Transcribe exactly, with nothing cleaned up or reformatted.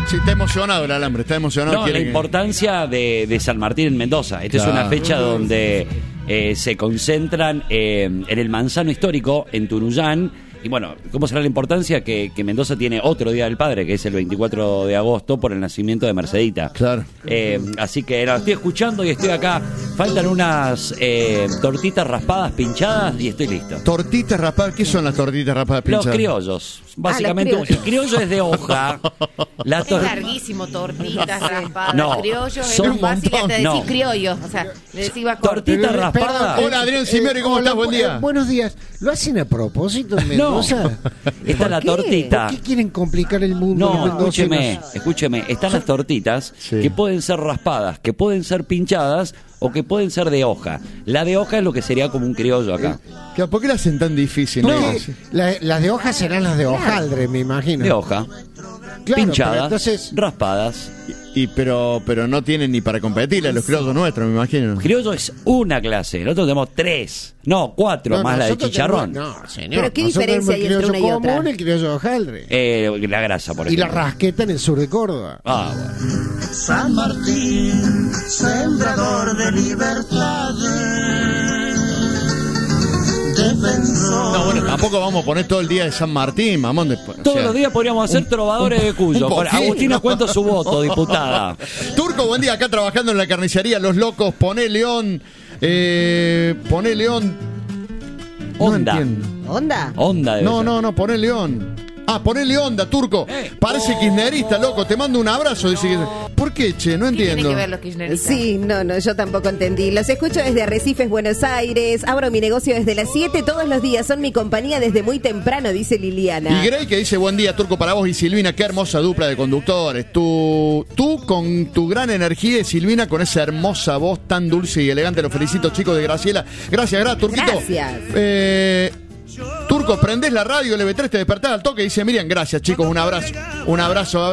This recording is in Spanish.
Sí, está emocionado el alambre, está emocionado. No, la que... importancia de, de San Martín en Mendoza. Esta claro. es una fecha donde eh, se concentran eh, en el manzano histórico, en Tunuyán. Y bueno, ¿cómo será la importancia? Que, que Mendoza tiene otro Día del Padre, que es el veinticuatro de agosto, por el nacimiento de Mercedita. Claro. Eh, así que la estoy escuchando y estoy acá. Faltan unas eh, tortitas raspadas pinchadas y estoy listo. ¿Tortitas raspadas? ¿Qué son las tortitas raspadas pinchadas? Los criollos. Básicamente, ah, el criollo es de hoja. La tor- es larguísimo, tortitas raspadas. No, criollos son es más fácil que te decís no. criollos. O sea, le decís va tortitas raspadas. Hola, Adrián Cimeri, ¿cómo eh, estás? Buen día. Eh, buenos días. ¿Lo hacen a propósito en Mendoza? No. Está la tortita. ¿Por qué quieren complicar el mundo? No, escúcheme, escúcheme. Están las tortitas sí. que pueden ser raspadas, que pueden ser pinchadas o que pueden ser de hoja. La de hoja es lo que sería como un criollo acá. Eh, ¿Por qué la hacen tan difícil? No, la, las de hoja serán las de hojaldre, me imagino. De hoja. Claro, pinchadas, entonces... raspadas. Y, y pero pero no tienen ni para competir a los criollos nuestros, me imagino. Criollo es una clase, nosotros tenemos tres, no, cuatro, no, más la de chicharrón. Tenemos, no, señor. ¿Pero qué diferencia hay entre una y otra? Común, el criollo de hojaldre. Eh, la grasa, por ejemplo. Y la rasqueta en el sur de Córdoba. Ah, bueno. San Martín, sembrador de libertades. No, bueno, tampoco vamos a poner todo el día de San Martín, mamón. De, Todos sea, los días podríamos hacer un, trovadores un, de Cuyo. Agustina, cuento su voto, diputada. Turco, buen día, acá trabajando en la carnicería Los Locos. Poné León. Eh, poné León. Onda. No ¿Onda? Onda debe No, ser. no, no, poné León. Ah, ponele onda, Turco. Eh. Parece oh. kirchnerista, loco. Te mando un abrazo. Dice que... ¿Por qué, che? No entiendo. ¿Qué tiene que ver los kirchneristas? Sí, no, no, yo tampoco entendí. Los escucho desde Arrecifes, Buenos Aires. Abro mi negocio desde las siete todos los días. Son mi compañía desde muy temprano, dice Liliana. Y Grey que dice, buen día, Turco, para vos y Silvina. Qué hermosa dupla de conductores. Tú, tú con tu gran energía y Silvina con esa hermosa voz tan dulce y elegante. Los felicito, chicos de Graciela. Gracias, gracias, Turquito. Gracias. Eh... Turco, prendés la radio, el L B tres, te despertás al toque y dice, Miriam, gracias chicos, un abrazo, un abrazo.